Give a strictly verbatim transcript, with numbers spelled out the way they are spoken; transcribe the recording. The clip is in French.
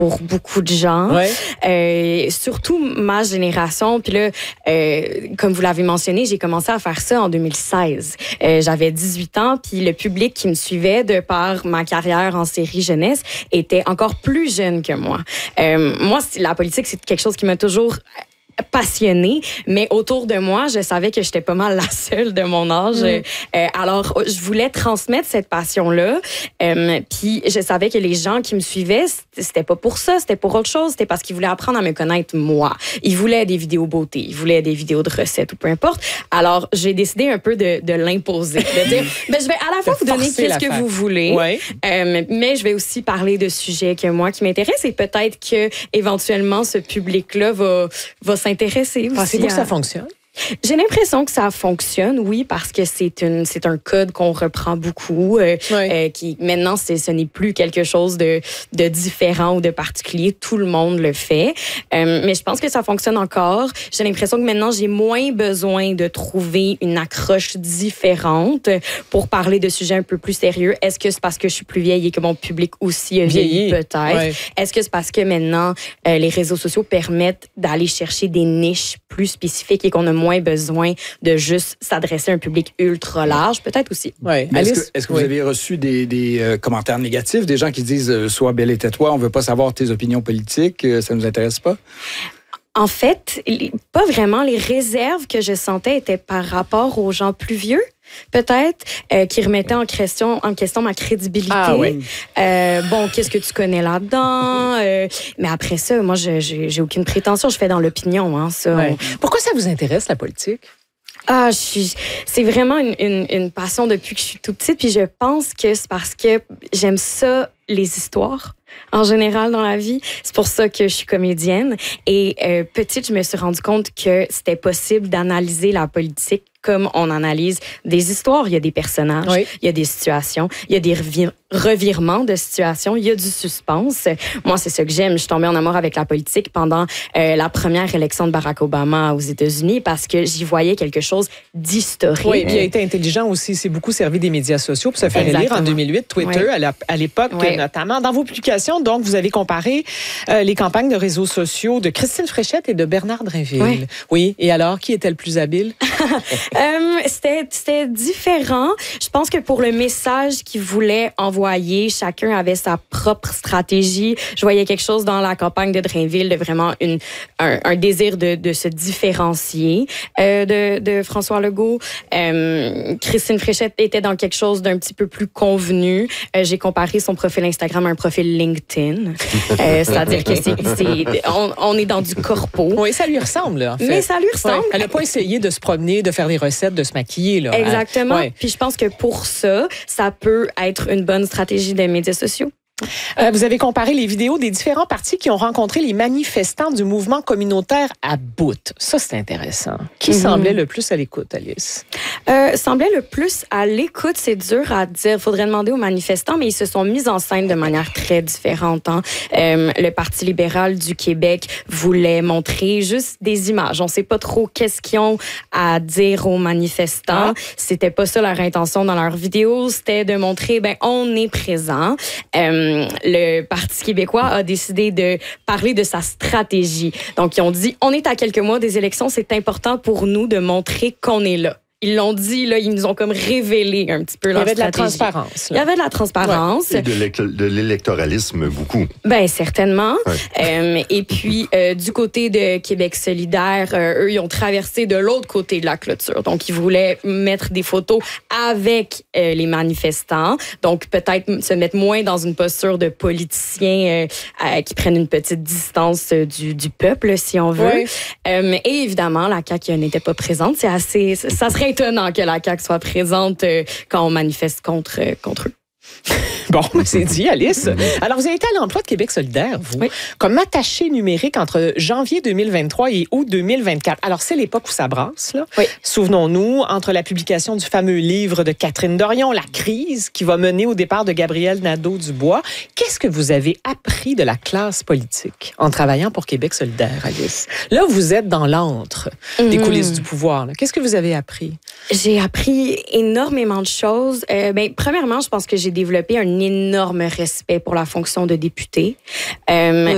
pour beaucoup de gens, ouais. euh, surtout ma génération. Puis là, euh, comme vous l'avez mentionné, j'ai commencé à faire ça en deux mille seize. Euh, j'avais dix-huit ans, puis le public qui me suivait de par ma carrière en série jeunesse était encore plus jeune que moi. Euh, moi, la politique, c'est quelque chose qui m'a toujours passionnée, mais autour de moi, je savais que j'étais pas mal la seule de mon âge. Mm. Euh, alors, je voulais transmettre cette passion-là. Euh, puis, je savais que les gens qui me suivaient, c'était pas pour ça, c'était pour autre chose. C'était parce qu'ils voulaient apprendre à me connaître moi. Ils voulaient des vidéos beauté, ils voulaient des vidéos de recettes ou peu importe. Alors, j'ai décidé un peu de, de l'imposer, de dire, ben, je vais à la fois vous donner qu'est-ce que vous voulez, ouais. euh, mais je vais aussi parler de sujets que moi qui m'intéressent et peut-être que éventuellement ce public-là va va s'intéresser aussi. Pensez-vous que ça fonctionne? J'ai l'impression que ça fonctionne, oui, parce que c'est une c'est un code qu'on reprend beaucoup. Euh, oui. euh, qui maintenant, c'est ce n'est plus quelque chose de de différent ou de particulier. Tout le monde le fait, euh, mais je pense que ça fonctionne encore. J'ai l'impression que maintenant, j'ai moins besoin de trouver une accroche différente pour parler de sujets un peu plus sérieux. Est-ce que c'est parce que je suis plus vieille et que mon public aussi a vieilli, peut-être? Ouais. Est-ce que c'est parce que maintenant, euh, les réseaux sociaux permettent d'aller chercher des niches plus spécifiques et qu'on a moins besoin de juste s'adresser à un public ultra large, peut-être aussi. Ouais. Est-ce que, est-ce que oui. vous avez reçu des, des euh, commentaires négatifs, des gens qui disent euh, « Sois belle et tais-toi, on veut pas savoir tes opinions politiques, euh, ça nous intéresse pas ». En fait, pas vraiment. Les réserves que je sentais étaient par rapport aux gens plus vieux, peut-être, euh, qui remettaient en question, en question ma crédibilité. Ah, ouais. euh, bon, qu'est-ce que tu connais là-dedans? Euh, mais après ça, moi, je, je, j'ai aucune prétention. Je fais dans l'opinion. Hein, ça. Ouais. Pourquoi ça vous intéresse, la politique? Ah, je suis, c'est vraiment une, une, une passion depuis que je suis toute petite. Puis je pense que c'est parce que j'aime ça, les histoires. En général, dans la vie. C'est pour ça que je suis comédienne. Et euh, petite, je me suis rendu compte que c'était possible d'analyser la politique comme on analyse des histoires. Il y a des personnages, oui. il y a des situations, il y a des revir- revirements de situations, il y a du suspense. Moi, c'est ça que j'aime. Je suis tombée en amour avec la politique pendant euh, la première élection de Barack Obama aux États-Unis parce que j'y voyais quelque chose d'historique. Oui, puis il a été intelligent aussi. Il s'est beaucoup servi des médias sociaux pour se faire élire en deux mille huit, Twitter, oui. à, la, à l'époque, oui. notamment. Dans vos publications, donc, vous avez comparé euh, les campagnes de réseaux sociaux de Christine Fréchette et de Bernard Drinville. Oui. Oui. Et alors, qui était le plus habile? euh, c'était, c'était différent. Je pense que pour le message qu'ils voulaient envoyer, chacun avait sa propre stratégie. Je voyais quelque chose dans la campagne de Drainville, de vraiment une, un, un désir de, de se différencier euh, de, de François Legault. Euh, Christine Fréchette était dans quelque chose d'un petit peu plus convenu. Euh, j'ai comparé son profil Instagram à un profil LinkedIn. Euh, c'est-à-dire que c'est, c'est, on, on est dans du corpo. Oui, ça lui ressemble, en fait. Mais ça lui ressemble. Ouais. Elle n'a pas essayé de se promener, de faire des recettes, de se maquiller. Là. Exactement. Ouais. Puis je pense que pour ça, ça peut être une bonne stratégie des médias sociaux. Euh, vous avez comparé les vidéos des différents partis qui ont rencontré les manifestants du mouvement communautaire à bout. Ça, c'est intéressant. Qui mm-hmm. semblait le plus à l'écoute, Alice? Euh, semblait le plus à l'écoute, c'est dur à dire. Il faudrait demander aux manifestants, mais ils se sont mis en scène de manière très différente. Hein. Euh, le Parti libéral du Québec voulait montrer juste des images. On ne sait pas trop qu'est-ce qu'ils ont à dire aux manifestants. Ah. C'était pas ça leur intention dans leur vidéo. C'était de montrer, ben, on est présent. Euh, le Parti québécois a décidé de parler de sa stratégie. Donc, ils ont dit, on est à quelques mois des élections, c'est important pour nous de montrer qu'on est là. Ils l'ont dit, là, ils nous ont comme révélé un petit peu leur stratégie. Il y avait de la transparence. Là. Il y avait de la transparence. Ouais. Et de, l'électo- de l'électoralisme, beaucoup. Ben certainement. Ouais. Euh, et puis, euh, du côté de Québec solidaire, euh, eux, ils ont traversé de l'autre côté de la clôture. Donc, ils voulaient mettre des photos avec euh, les manifestants. Donc, peut-être se mettre moins dans une posture de politiciens euh, euh, qui prennent une petite distance euh, du, du peuple, si on veut. Ouais. Euh, et évidemment, la C A Q n'était pas présente. C'est assez... Ça serait étonnant que la C A Q soit présente euh, quand on manifeste contre, euh, contre eux. Bon, c'est dit, Alice. Alors, vous avez été à l'emploi de Québec solidaire, vous, oui. comme attaché numérique entre janvier deux mille vingt-trois et août deux mille vingt-quatre. Alors, c'est l'époque où ça brasse, là. Oui. Souvenons-nous, entre la publication du fameux livre de Catherine Dorion, La crise, qui va mener au départ de Gabriel Nadeau-Dubois. Qu'est-ce que vous avez appris de la classe politique en travaillant pour Québec solidaire, Alice? Là, vous êtes dans l'antre des mmh. coulisses du pouvoir. Là. Qu'est-ce que vous avez appris? J'ai appris énormément de choses. Euh, ben, premièrement, je pense que j'ai développé un énorme respect pour la fonction de député. Euh,